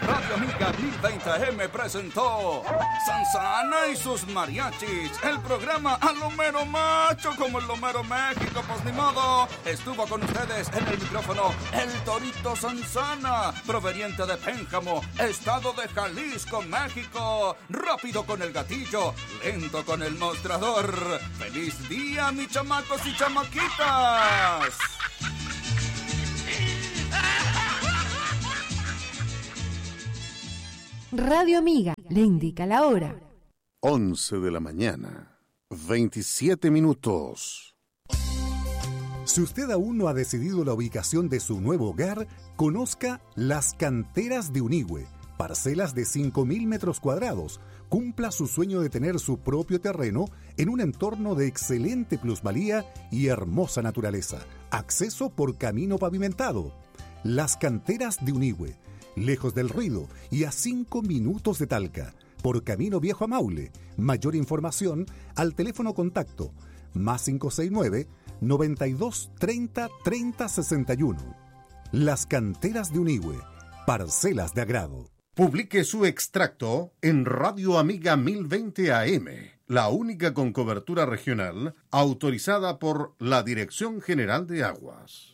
Radio Amiga 1020 AM presentó Sansana y sus mariachis, el programa a lo mero macho como el Lomero México, pues ni modo. Estuvo con ustedes en el micrófono el Torito Sansana, proveniente de Pénjamo, estado de Jalisco, México. Rápido con el gatillo, lento con el mostrador. ¡Feliz día, mis chamacos y chamaquitas! Radio Amiga le indica la hora. 11 de la mañana, 27 minutos. Si usted aún no ha decidido la ubicación de su nuevo hogar, conozca Las Canteras de Unigüe, parcelas de 5.000 metros cuadrados. Cumpla su sueño de tener su propio terreno en un entorno de excelente plusvalía y hermosa naturaleza. Acceso por camino pavimentado. Las Canteras de Unigüe, lejos del ruido y a 5 minutos de Talca, por Camino Viejo a Maule. Mayor información al teléfono contacto +569 92 30 30 61. Las Canteras de Unigüe, parcelas de agrado. Publique su extracto en Radio Amiga 1020 AM, la única con cobertura regional autorizada por la Dirección General de Aguas.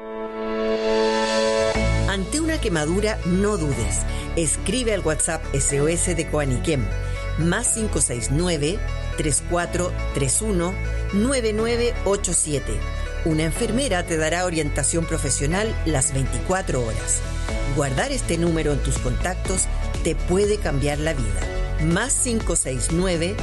Ante una quemadura, no dudes. Escribe al WhatsApp SOS de Coaniquem, +569 3431 9987. Una enfermera te dará orientación profesional las 24 horas. Guardar este número en tus contactos te puede cambiar la vida. +569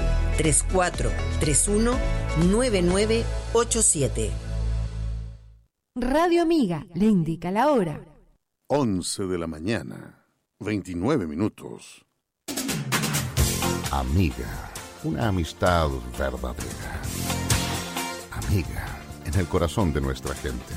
3431 9987. Radio Amiga le indica la hora. 11 de la mañana, 29 minutos. Amiga, una amistad verdadera. Amiga, en el corazón de nuestra gente.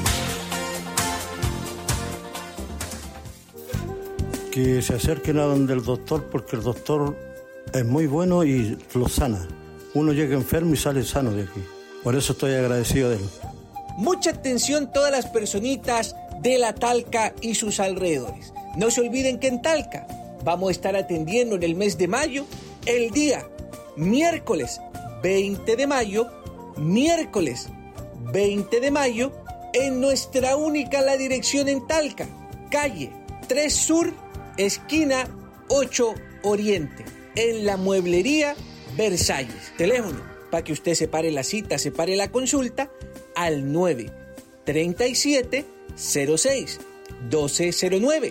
Que se acerquen a donde el doctor, porque el doctor es muy bueno y lo sana. Uno llega enfermo y sale sano de aquí. Por eso estoy agradecido de él. Mucha atención todas las personitas de la Talca y sus alrededores. No se olviden que en Talca vamos a estar atendiendo en el mes de mayo, el día miércoles 20 de mayo, en nuestra única la dirección en Talca, calle 3 Sur, esquina 8 Oriente, en la mueblería Versalles. Teléfono para que usted separe la cita, separe la consulta al 937 06 1209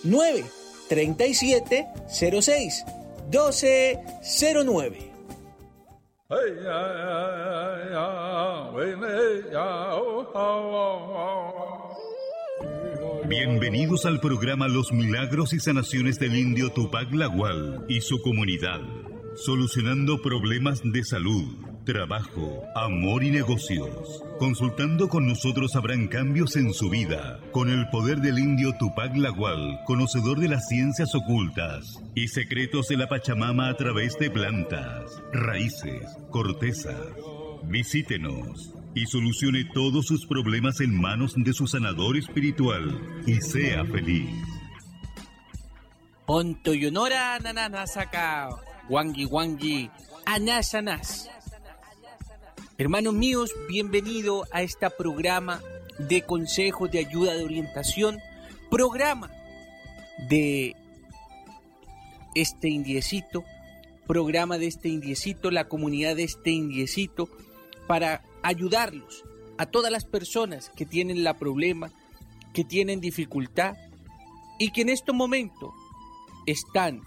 937 06 1209. Bienvenidos al programa Los Milagros y Sanaciones del Indio Tupac Lagual y su comunidad, solucionando problemas de salud, trabajo, amor y negocios. Consultando con nosotros habrán cambios en su vida, con el poder del indio Tupac Lagual, conocedor de las ciencias ocultas y secretos de la Pachamama a través de plantas, raíces, cortezas. Visítenos y solucione todos sus problemas en manos de su sanador espiritual y sea feliz. Ponto yonora nananasaka, wangi wangi, anasanas. Hermanos míos, bienvenido a este programa de consejos, de ayuda, de orientación, programa de este indiecito, la comunidad de este indiecito, para ayudarlos a todas las personas que tienen la problema, que tienen dificultad y que en este momento están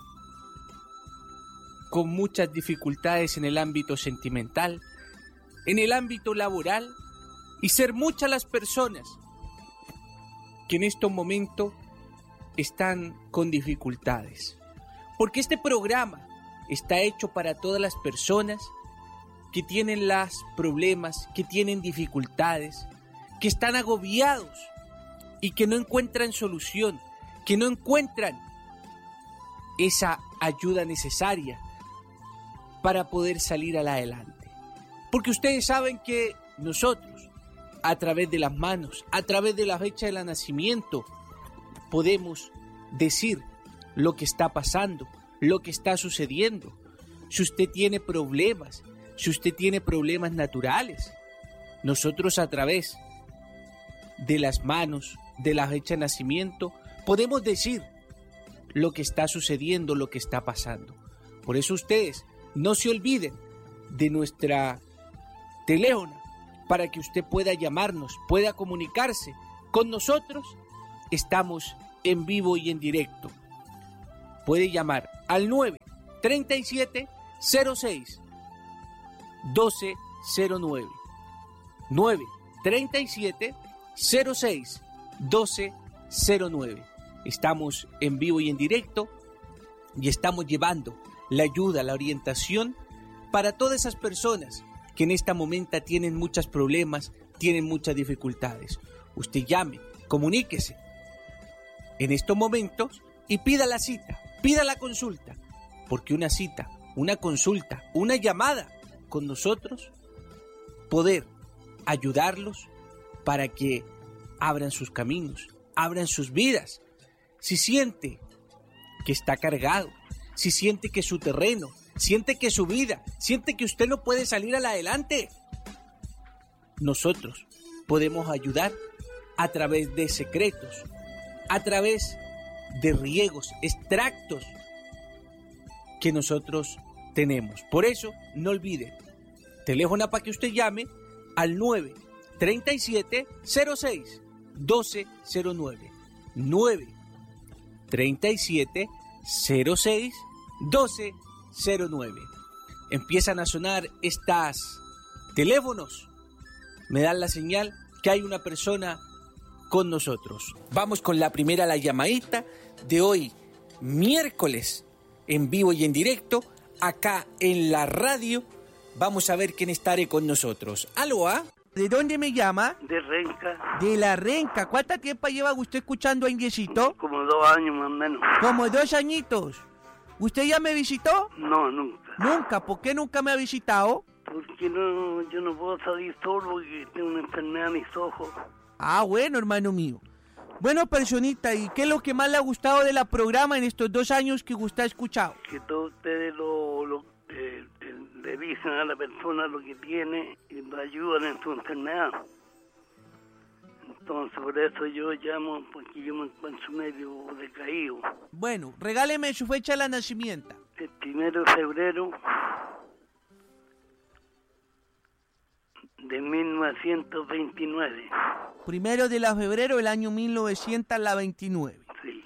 con muchas dificultades en el ámbito sentimental, en el ámbito laboral, y ser muchas las personas que en este momento están con dificultades. Porque este programa está hecho para todas las personas que tienen los problemas, que tienen dificultades, que están agobiados y que no encuentran solución, que no encuentran esa ayuda necesaria para poder salir adelante. Porque ustedes saben que nosotros, a través de las manos, a través de la fecha del nacimiento, podemos decir lo que está pasando, lo que está sucediendo. Si usted tiene problemas, si usted tiene problemas naturales, nosotros a través de las manos, de la fecha de nacimiento, podemos decir lo que está sucediendo, lo que está pasando. Por eso ustedes no se olviden de nuestra teléfono para que usted pueda llamarnos, pueda comunicarse con nosotros. Estamos en vivo y en directo. Puede llamar al 937-06-1209. 937-06-1209. Estamos en vivo y en directo y estamos llevando la ayuda, la orientación para todas esas personas que en esta momento tienen muchos problemas, tienen muchas dificultades. Usted llame, comuníquese en estos momentos y pida la cita, pida la consulta, porque una cita, una consulta, una llamada con nosotros, poder ayudarlos para que abran sus caminos, abran sus vidas. Si siente que está cargado, si siente que su terreno, siente que su vida, siente que usted no puede salir adelante, nosotros podemos ayudar a través de secretos, a través de riegos, extractos que nosotros tenemos. Por eso, no olvide, teléfono para que usted llame al 937-06-1209. 937-06-1209. Empiezan a sonar estos teléfonos. Me dan la señal que hay una persona con nosotros. Vamos con la primera, la llamadita de hoy, miércoles, en vivo y en directo, acá en la radio. Vamos a ver quién estará con nosotros. ¿Aló? ¿De dónde me llama? De Renca. De la Renca. ¿Cuánto tiempo lleva usted escuchando a Indiecito? Como 2 años más o menos. Como 2 añitos. ¿Usted ya me visitó? No, nunca. ¿Nunca? ¿Por qué nunca me ha visitado? Porque no, yo no puedo salir solo porque tengo una enfermedad en mis ojos. Ah, bueno, hermano mío. Bueno, personita, ¿y qué es lo que más le ha gustado de la programa en estos 2 años que usted ha escuchado? Que todos ustedes le dicen a la persona lo que tiene y lo ayudan en su enfermedad. Entonces, por eso yo llamo, porque yo me encuentro medio decaído. Bueno, regáleme su fecha de nacimiento. El 1 de febrero de 1929. 1 de febrero del año 1929. Sí.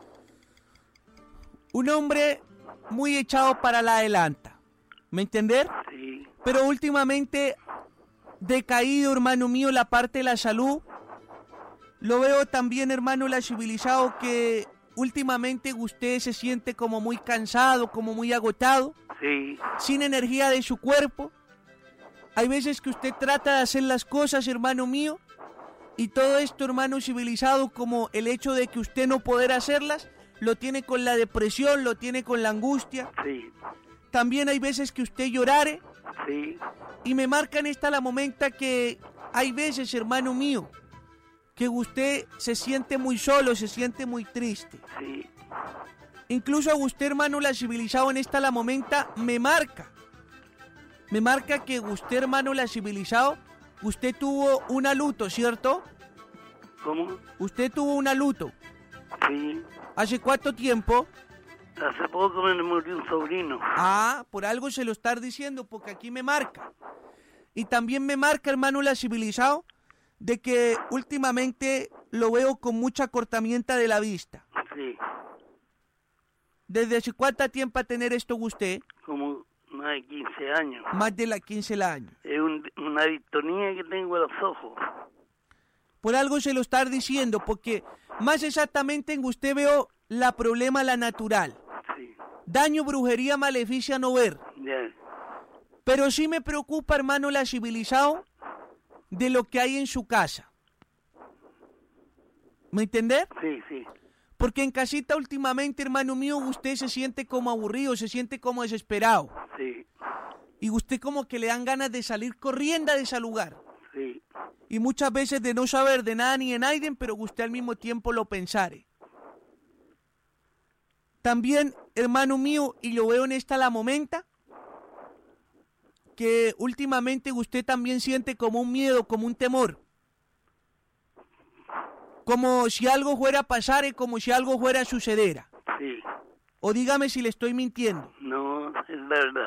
Un hombre muy echado para la adelanta. ¿Me entender? Sí. Pero últimamente decaído, hermano mío, la parte de la salud. Lo veo también, hermano, la civilizado, que últimamente usted se siente como muy cansado, como muy agotado. Sí. Sin energía de su cuerpo. Hay veces que usted trata de hacer las cosas, hermano mío, y todo esto, hermano civilizado, como el hecho de que usted no poder hacerlas, lo tiene con la depresión, lo tiene con la angustia. Sí. También hay veces que usted llorare. Sí. Y me marca en esta la momenta que hay veces, hermano mío, que usted se siente muy solo, se siente muy triste. Sí. Incluso a usted, hermano, la civilizado, en esta la momenta me marca. Me marca que usted, hermano, la civilizado, usted tuvo una luto, ¿cierto? ¿Cómo? Usted tuvo una luto. Sí. ¿Hace cuánto tiempo? Hace poco me murió un sobrino. Ah, por algo se lo está diciendo, porque aquí me marca. Y también me marca, hermano, la civilizado, de que últimamente lo veo con mucha acortamiento de la vista. Sí. ¿Desde hace cuánto tiempo a tener esto usted? Como más de 15 años. Más de 15 años. Es una distonía que tengo en los ojos. Por algo se lo está diciendo, porque más exactamente en usted veo la problema, la natural. Sí. Daño, brujería, maleficia, no ver. Yeah. Pero sí me preocupa, hermano, la civilizado, de lo que hay en su casa. ¿Me entender? Sí, sí. Porque en casita últimamente, hermano mío, usted se siente como aburrido, se siente como desesperado. Sí. Y usted como que le dan ganas de salir corriendo de ese lugar. Sí. Y muchas veces de no saber de nada ni de nadie, pero usted al mismo tiempo lo pensare. También, hermano mío, y lo veo en esta la momenta, que últimamente usted también siente como un miedo, como un temor. Como si algo fuera a pasar y como si algo fuera a suceder. Sí. O dígame si le estoy mintiendo. No, es verdad.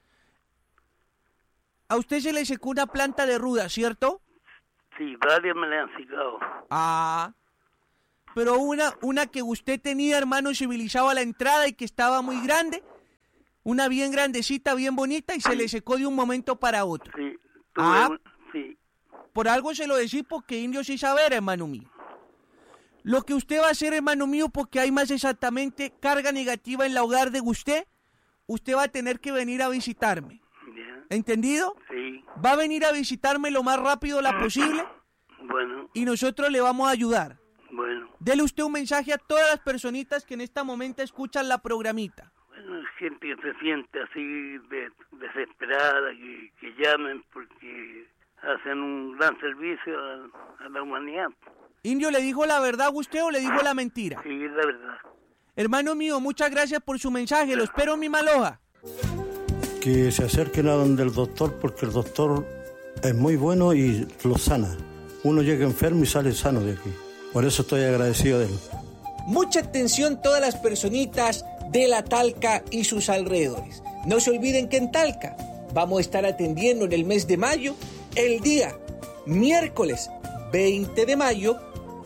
A usted se le secó una planta de ruda, ¿cierto? Sí, varias me la han secado. Ah, pero una que usted tenía, hermano, civilizado a la entrada y que estaba muy grande, una bien grandecita, bien bonita, y se le secó de un momento para otro. Sí, sí. Por algo se lo decís porque indio sí saber, hermano mío. Lo que usted va a hacer, hermano mío, porque hay más exactamente carga negativa en la hogar de usted va a tener que venir a visitarme. Yeah. ¿Entendido? Sí. Va a venir a visitarme lo más rápido posible. Bueno. Y nosotros le vamos a ayudar. Bueno. Dele usted un mensaje a todas las personitas que en este momento escuchan la programita. Bueno, gente que se siente así desesperada, que llamen porque hacen un gran servicio a la humanidad. Indio, ¿le dijo la verdad a usted o le dijo la mentira? Sí, es la verdad. Hermano mío, muchas gracias por su mensaje. Lo espero en mi Maloja. Que se acerquen a donde el doctor, porque el doctor es muy bueno y lo sana. Uno llega enfermo y sale sano de aquí. Por eso estoy agradecido de él. Mucha atención todas las personitas de la Talca y sus alrededores. No se olviden que en Talca vamos a estar atendiendo en el mes de mayo, el día miércoles 20 de mayo,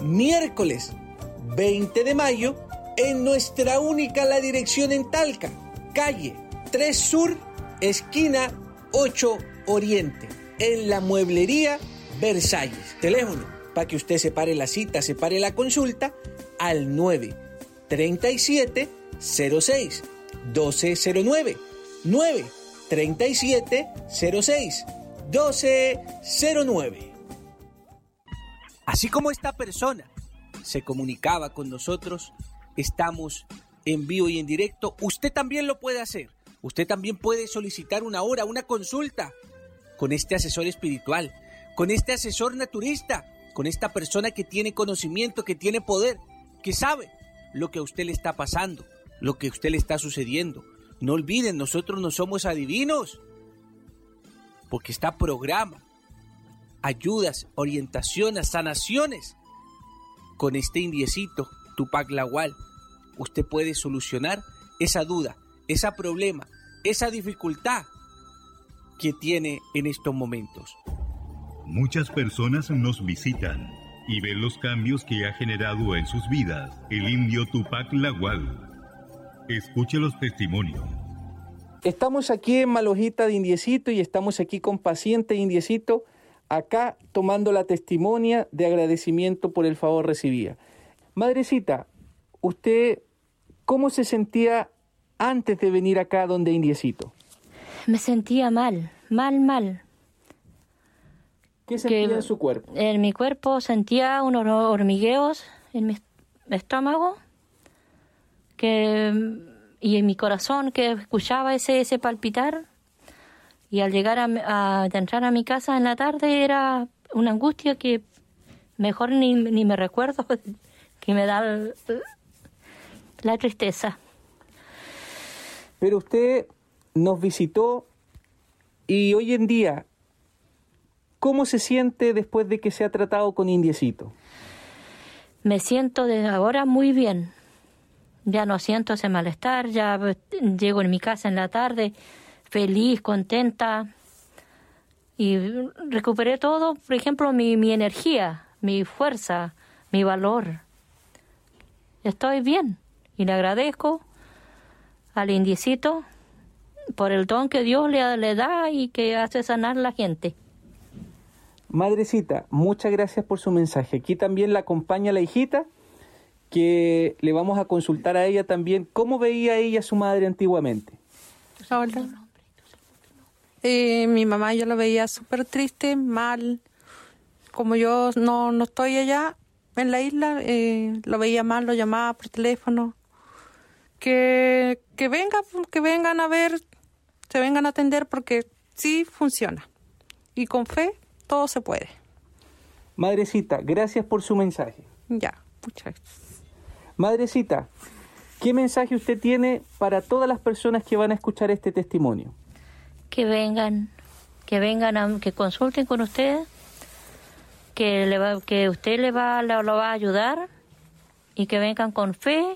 en nuestra única la dirección en Talca, calle 3 Sur, esquina 8 Oriente, en la mueblería Versalles. Teléfono, para que usted separe la cita, separe la consulta, al 937-06-1209. 937-06-1209. Así como esta persona se comunicaba con nosotros, estamos en vivo y en directo. Usted también lo puede hacer. Usted también puede solicitar una hora, una consulta con este asesor espiritual, con este asesor naturista, con esta persona que tiene conocimiento, que tiene poder, que sabe lo que a usted le está pasando, lo que a usted le está sucediendo. No olviden, nosotros no somos adivinos, porque está programa, ayudas, orientaciones, sanaciones. Con este indiecito, Tupac Lawal, usted puede solucionar esa duda, ese problema, esa dificultad que tiene en estos momentos. Muchas personas nos visitan y ven los cambios que ha generado en sus vidas el indio Tupac Lawal. Escuche los testimonios. Estamos aquí en Malojita de Indiecito y estamos aquí con paciente Indiecito, acá tomando la testimonia de agradecimiento por el favor recibida. Madrecita, ¿usted cómo se sentía antes de venir acá donde Indiecito? Me sentía mal. ¿Qué sentía en su cuerpo? En mi cuerpo sentía unos hormigueos en mi estómago y en mi corazón que escuchaba ese palpitar. Y al llegar a entrar a mi casa en la tarde era una angustia que mejor ni me recuerdo, que me da la tristeza. Pero usted nos visitó y hoy en día, ¿cómo se siente después de que se ha tratado con Indiecito? Me siento desde ahora muy bien. Ya no siento ese malestar, ya llego en mi casa en la tarde feliz, contenta, y recuperé todo, por ejemplo, mi energía, mi fuerza, mi valor. Estoy bien y le agradezco al Indiecito por el don que Dios le da y que hace sanar a la gente. Madrecita, muchas gracias por su mensaje. Aquí también la acompaña la hijita, que le vamos a consultar a ella también cómo veía ella a su madre antiguamente. Hola. Mi mamá yo la veía súper triste, mal. Como yo no estoy allá en la isla, lo veía mal, lo llamaba por teléfono. Que vengan a ver, se vengan a atender porque sí funciona. Y con fe todo se puede. Madrecita, gracias por su mensaje. Ya, muchas gracias. Madrecita, ¿Qué mensaje usted tiene para todas las personas que van a escuchar este testimonio? Que vengan, que consulten con usted, que usted lo va a ayudar y que vengan con fe.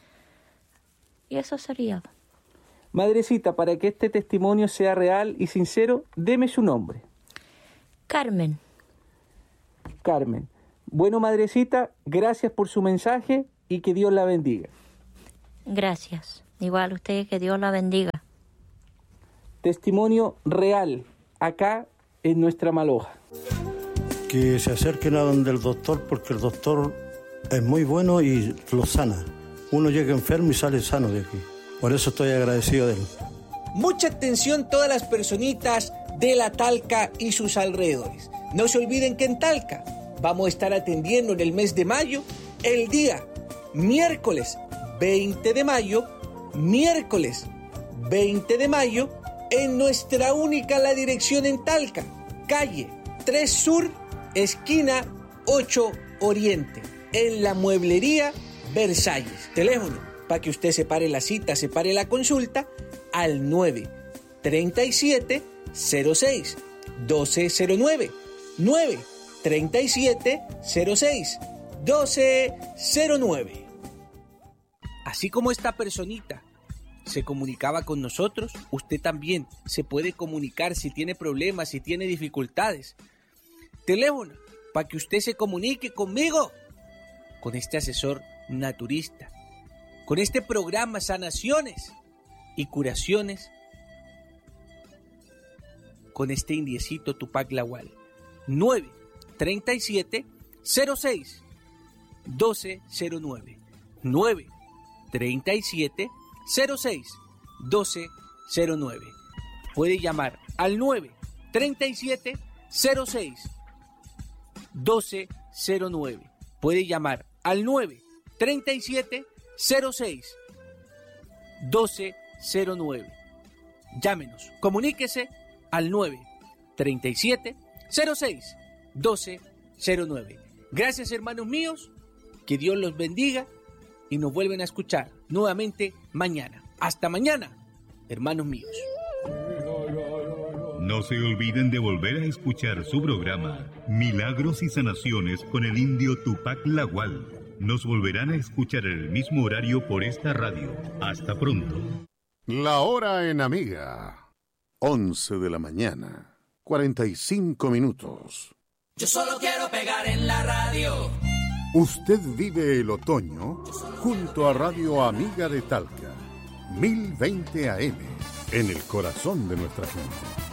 Y eso sería. Madrecita, para que este testimonio sea real y sincero, deme su nombre. Carmen. Carmen. Bueno, madrecita, gracias por su mensaje y que Dios la bendiga. Gracias. Igual usted, que Dios la bendiga. Testimonio real, acá en nuestra Maloja. Que se acerquen a donde el doctor, porque el doctor es muy bueno y lo sana. Uno llega enfermo y sale sano de aquí. Por eso estoy agradecido de él. Mucha atención todas las personitas de la Talca y sus alrededores. No se olviden que en Talca vamos a estar atendiendo en el mes de mayo, el día miércoles 20 de mayo, en nuestra única la dirección en Talca, calle 3 Sur, esquina 8 Oriente, en la mueblería Versalles. Teléfono para que usted separe la cita, separe la consulta al 937-06-1209. 937-06-1209. Así como esta personita se comunicaba con nosotros, usted también se puede comunicar si tiene problemas, si tiene dificultades. Teléfono para que usted se comunique conmigo, con este asesor naturista, con este programa Sanaciones y Curaciones, con este indiecito Tupac Lawal. 937-06-1209. 937-06-1209. Puede llamar al 937-06-1209. Puede llamar al 937-06-1209. Llámenos, comuníquese al 937-06-1209. Gracias, hermanos míos, que Dios los bendiga y nos vuelven a escuchar nuevamente mañana. Hasta mañana, hermanos míos. No se olviden de volver a escuchar su programa Milagros y Sanaciones con el indio Tupac Lawal. Nos volverán a escuchar en el mismo horario por esta radio. Hasta pronto. La hora en Amiga. 11 de la mañana. 45 minutos. Yo solo quiero pegar en la radio. Usted vive el otoño junto a Radio Amiga de Talca. 1020 AM. En el corazón de nuestra gente.